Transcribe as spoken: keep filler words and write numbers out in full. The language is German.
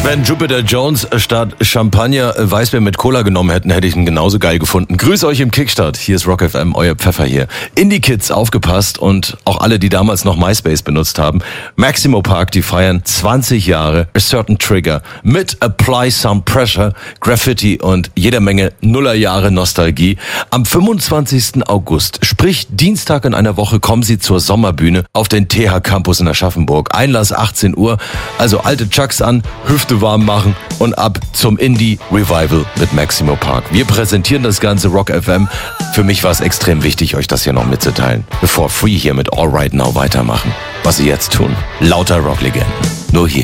Wenn Jupiter Jones statt Champagner Weißbier mit Cola genommen hätten, hätte ich ihn genauso geil gefunden. Grüß euch im Kickstart. Hier ist Rock F M, euer Pfeffer hier. Indie-Kids, aufgepasst, und auch alle, die damals noch MySpace benutzt haben. Maximo Park, die feiern zwanzig Jahre A Certain Trigger mit Apply Some Pressure, Graffiti und jeder Menge Nullerjahre Nostalgie. Am fünfundzwanzigsten August, sprich Dienstag in einer Woche, kommen sie zur Sommerbühne auf den T H Campus in Aschaffenburg. Einlass achtzehn Uhr, also alte Chucks an, Hüfte warm machen und ab zum Indie Revival mit Maximo Park. Wir präsentieren das ganze Rock F M. Für mich war es extrem wichtig, euch das hier noch mitzuteilen, bevor Free hier mit All Right Now weitermachen. Was sie jetzt tun. Lauter Rocklegenden. Nur hier.